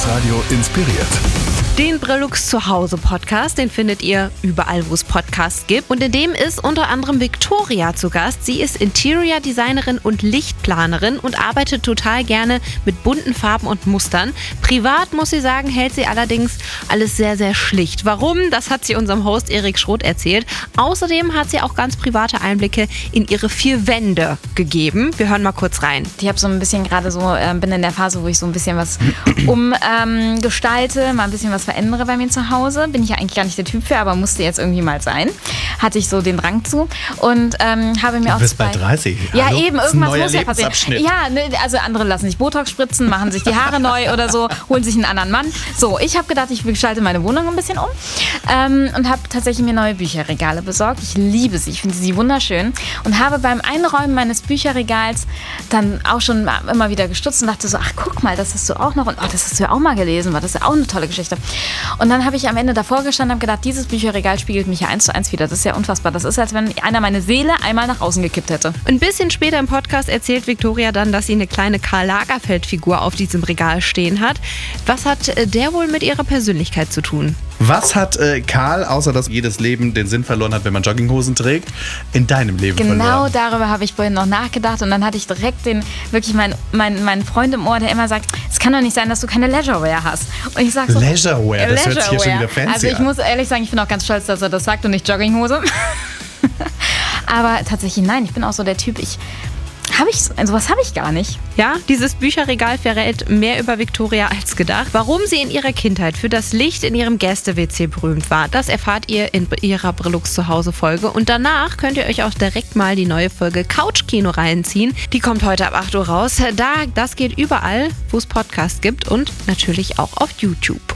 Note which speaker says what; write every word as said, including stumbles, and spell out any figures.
Speaker 1: Brillux Radio inspiriert.
Speaker 2: Den Brillux Zuhause Podcast, den findet ihr überall, wo es Podcasts gibt. Und in dem ist unter anderem Viktoria zu Gast. Sie ist Interior Designerin und Lichtplanerin und arbeitet total gerne mit bunten Farben und Mustern. Privat, muss sie sagen, hält sie allerdings alles sehr, sehr schlicht. Warum? Das hat sie unserem Host Erik Schroth erzählt. Außerdem hat sie auch ganz private Einblicke in ihre vier Wände gegeben. Wir hören mal kurz rein.
Speaker 3: Ich habe so ein bisschen gerade so, äh, bin in der Phase, wo ich so ein bisschen was umgestalte, ähm, mal ein bisschen was verändere bei mir zu Hause. Bin ich ja eigentlich gar nicht der Typ für, aber musste jetzt irgendwie mal sein. Hatte ich so den Drang zu und ähm, habe mir
Speaker 4: du
Speaker 3: auch
Speaker 4: bist
Speaker 3: zwei...
Speaker 4: bei dreißig.
Speaker 3: Ja,
Speaker 4: Hallo?
Speaker 3: eben,
Speaker 4: Das ist ein
Speaker 3: irgendwas
Speaker 4: neuer
Speaker 3: muss ja passieren.
Speaker 4: Lebensabschnitt.
Speaker 3: Ja, ne, also andere lassen sich Botox spritzen, machen sich die Haare neu oder so, holen sich einen anderen Mann. So, ich habe gedacht, ich gestalte meine Wohnung ein bisschen um ähm, und habe tatsächlich mir neue Bücherregale besorgt. Ich liebe sie, ich finde sie wunderschön und habe beim Einräumen meines Bücherregals dann auch schon immer wieder gestutzt und dachte so, ach guck mal, das hast du auch noch und oh, das hast du ja auch mal gelesen, war das ist ja auch eine tolle Geschichte. Und dann habe ich am Ende davor gestanden und habe gedacht, dieses Bücherregal spiegelt mich ja eins zu eins wieder. Das ist ja unfassbar. Das ist, als wenn einer meine Seele einmal nach außen gekippt hätte.
Speaker 2: Ein bisschen später im Podcast erzählt Viktoria dann, dass sie eine kleine Karl Lagerfeld-Figur auf diesem Regal stehen hat. Was hat der wohl mit ihrer Persönlichkeit zu tun?
Speaker 4: Was hat äh, Karl, außer dass jedes Leben den Sinn verloren hat, wenn man Jogginghosen trägt, in deinem Leben
Speaker 3: genau
Speaker 4: verloren?
Speaker 3: Genau darüber habe ich vorhin noch nachgedacht und dann hatte ich direkt den, wirklich meinen mein, mein Freund im Ohr, der immer sagt, es kann doch nicht sein, dass du keine Leisurewear hast. Und ich sage so,
Speaker 4: Leisurewear, das hört sich hier schon wieder fancy
Speaker 3: Also ich
Speaker 4: an.
Speaker 3: muss ehrlich sagen, ich bin auch ganz stolz, dass er das sagt und nicht Jogginghose. Aber tatsächlich nein, ich bin auch so der Typ, ich Habe ich, sowas habe ich gar nicht.
Speaker 2: Ja, dieses Bücherregal verrät mehr über Viktoria als gedacht. Warum sie in ihrer Kindheit für das Licht in ihrem Gäste-W C berühmt war, das erfahrt ihr in ihrer Brillux Zuhause-Folge. Und danach könnt ihr euch auch direkt mal die neue Folge Couchkino reinziehen. Die kommt heute ab acht Uhr raus. Da, das geht überall, wo es Podcasts gibt und natürlich auch auf YouTube.